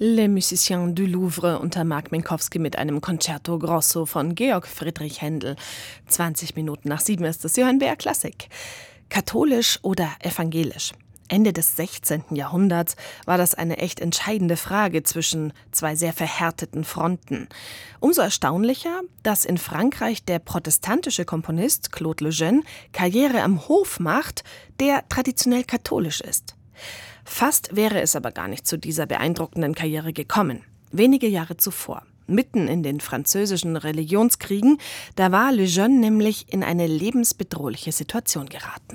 Les Musiciens du Louvre unter Marc Minkowski mit einem Concerto Grosso von Georg Friedrich Händel. 20 Minuten nach 7 ist es. Sie hören BR Klassik. Katholisch oder evangelisch? Ende des 16. Jahrhunderts war das eine echt entscheidende Frage zwischen zwei sehr verhärteten Fronten. Umso erstaunlicher, dass in Frankreich der protestantische Komponist Claude Lejeune Karriere am Hof macht, der traditionell katholisch ist. Fast wäre es aber gar nicht zu dieser beeindruckenden Karriere gekommen. Wenige Jahre zuvor, mitten in den französischen Religionskriegen, da war Lejeune nämlich in eine lebensbedrohliche Situation geraten.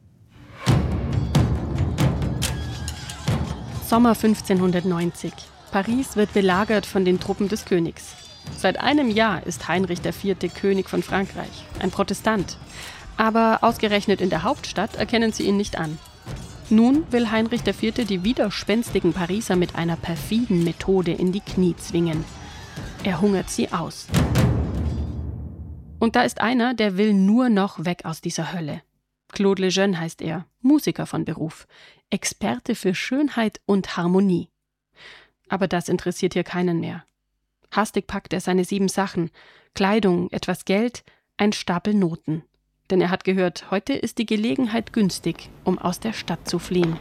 Sommer 1590. Paris wird belagert von den Truppen des Königs. Seit einem Jahr ist Heinrich IV. König von Frankreich, ein Protestant. Aber ausgerechnet in der Hauptstadt erkennen sie ihn nicht an. Nun will Heinrich IV. Die widerspenstigen Pariser mit einer perfiden Methode in die Knie zwingen. Er hungert sie aus. Und da ist einer, der will nur noch weg aus dieser Hölle. Claude Lejeune heißt er, Musiker von Beruf, Experte für Schönheit und Harmonie. Aber das interessiert hier keinen mehr. Hastig packt er seine 7 Sachen, Kleidung, etwas Geld, ein Stapel Noten. Denn er hat gehört, heute ist die Gelegenheit günstig, um aus der Stadt zu fliehen.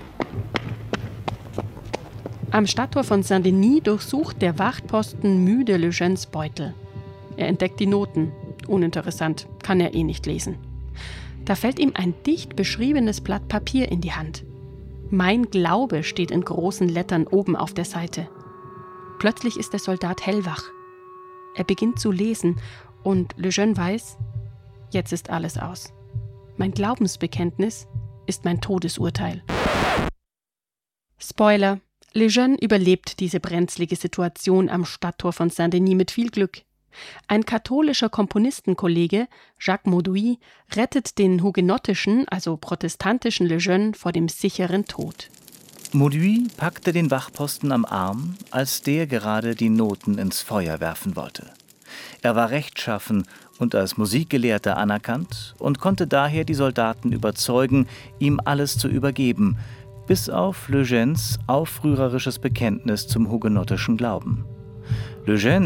Am Stadttor von Saint-Denis durchsucht der Wachtposten müde Lejeunes Beutel. Er entdeckt die Noten. Uninteressant, kann er nicht lesen. Da fällt ihm ein dicht beschriebenes Blatt Papier in die Hand. Mein Glaube steht in großen Lettern oben auf der Seite. Plötzlich ist der Soldat hellwach. Er beginnt zu lesen und Lejeune weiß, jetzt ist alles aus. Mein Glaubensbekenntnis ist mein Todesurteil. Spoiler: Lejeune überlebt diese brenzlige Situation am Stadttor von Saint-Denis mit viel Glück. Ein katholischer Komponistenkollege, Jacques Mauduit, rettet den hugenottischen, also protestantischen Lejeune vor dem sicheren Tod. Mauduit packte den Wachposten am Arm, als der gerade die Noten ins Feuer werfen wollte. Er war rechtschaffen und als Musikgelehrter anerkannt und konnte daher die Soldaten überzeugen, ihm alles zu übergeben, bis auf Lejeunes aufrührerisches Bekenntnis zum hugenottischen Glauben. Lejeune